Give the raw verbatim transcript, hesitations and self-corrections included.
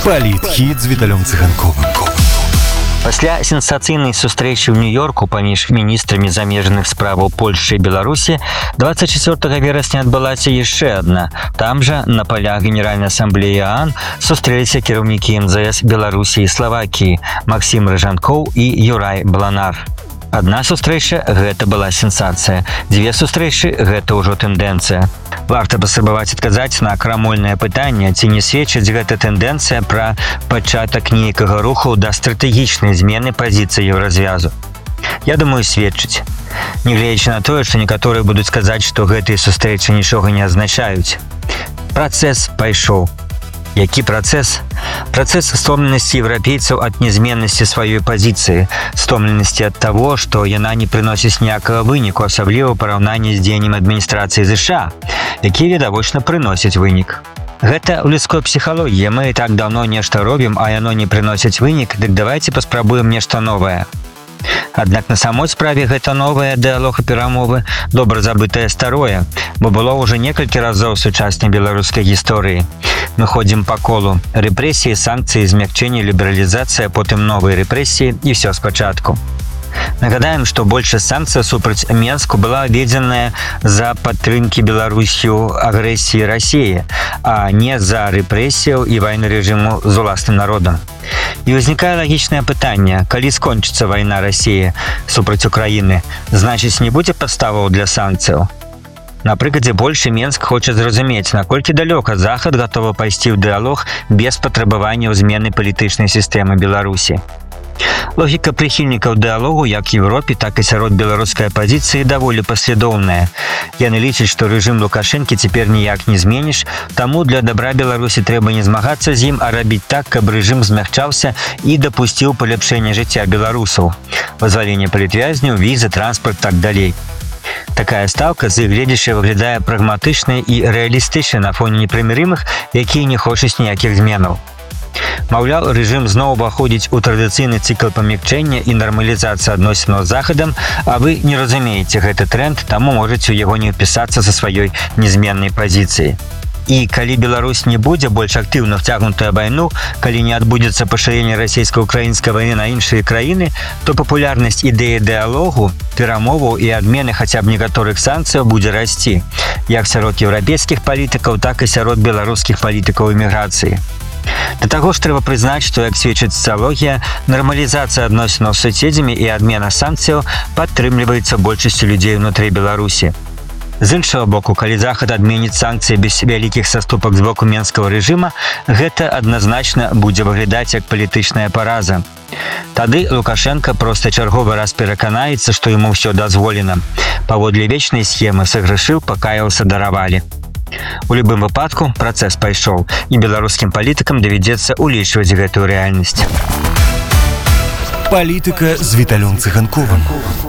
Палітхід з Віталем Циганковым. Пасля сенсацыйнай сустрэчы ў Нью-Йорку паміж міністрамі замежных справаў Польшчы і Беларусі двадцать четвёртого верасня адбылася яшчэ адна. Там жа на палях Генеральнай асамблеі ААН сустрэліся кіраўнікі эм зэ эс Беларусі і Славакіі Максім Рыжанкоў і Юрай Бланар. Адна сустрэча – гэта была сенсацыя. Дзве сустрэчы – гэта ўжо тэндэнцыя. Варта паспрабаваць адказаць на крамольнае пытанне, ці не сведчыць гэта тэндэнцыя пра пачатак нейкага руху да стратэгічнай змены пазіцыі еўразвязу. Я думаю, сведчыць. Нягледзячы на тое, што некаторыя будуць сказаць, што гэтыя сустрэчы нічога не азначаюць. Працэс пайшоў. Які працэс? Працэс стомленасці еўрапейцаў ад нязменнасці сваёй пазіцыі, стомленасці ад таго, што яна не прыносіць ніякага выніку, асабліва ў параўнанні з дзеяннем адміністрацыі ЗША, якія відавочна прыносяць вынік. Гэта ў людской псіхалогіі. Мы і так даўно нешта робім, а яно не прыносіць вынік, дык давайце паспрабуем нешта новае. Аднак на самой справе гэта новае дыалог і перамовы добра забытае старое, бо было ўжо некалькі разоў у сучаснай беларускай гісторыі. Мы ходзім па колу. Рэпрэсіі, санкцыі, змякчэнне, лібералізацыя, потым новыя рэпрэсіі і ўсё спачатку. Нагадаем, што большасць санкцый супраць Менску была введзеная за падтрымкі Беларусью агрэсіі Расіі, а не за рэпрэсіяў і вайны рэжыму з уласным народам. І ўзнікае лагічнае пытанне, калі скончыцца вайна Расіі супраць Украіны, значыць не будзе падставаў для санкцыяў. На прыкладзе Польшы Менск хоча зразумець, наколькі далёка Захад гатовы пайсці ў дыалог без патрабавання змены палітычнай сістэмы Беларусі. Логіка прыхільнікаў дыалогу як в Еўропе, так і сярод беларускай апазіцыі даволі паслядоўная. Яны лічаць, што рэжым Лукашэнкі цяпер ніяк не зменіш, таму для дабра Беларусі трэба не змагацца з ім, а рабіць так, каб рэжым змягчаўся і дапусціў паляпшэнне жыцця беларусаў. Вызваленне палітвязняў, візы, транспарт, так далей. Такая стаўка з іх гледзячы выглядае прагматычнай і рэалістычнай на фоне непрымірымых, якія не хочуць ніякіх зменаў. Маўляў, рэжым зноў уваходзіць у традыцыйны цыкл памякчэння і нармалізацыі адносінаў з Захадам, а вы не разумееце гэты тренд, таму можаце ў яго не ўпісацца са сваёй нязменнай пазіцыяй. І калі Беларусь не будзе больш актыўна вцягнутая вайну, калі не адбудзецца пашырэнне расійска-украінскай вайны на іншыя краіны, то папулярнасць ідэі дыалогу, перамоваў і адмены хаця б некаторых санкцыяў будзе расці, як сярод еўрапейскіх палітыкаў, так і сярод беларускіх палітыкаў эміграцыі. Да таго ж трэба прызнаць, што, як сведчыць сацыялогія, нармалізацыя адносінаў з суседзямі і адмена санкцыяў падтрымліваецца большасцю людзей унутры Беларусі. З іншага боку, калі Захад адменіць санкцыі без вялікіх саступак з боку менскага рэжыма, гэта адназначна будзе выглядаць як палітычная параза. Тады Лукашенка проста чарговы раз пераканаецца, што яму ўсё дазволена. Паводле вечнай схемы саграшыў, пакаяўся, даравалі. У любым выпадку працэс пайшоў, і беларускім палітыкам давядзецца улічваць гэтую рэальнасць. Палітыка з Віталем Циганковым.